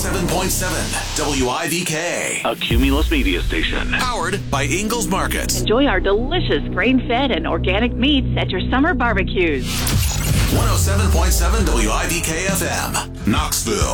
107.7 WIVK. A Cumulus media station. Powered by Ingalls Market. Enjoy our delicious grain-fed and organic meats at your summer barbecues. 107.7 WIVK FM. Knoxville.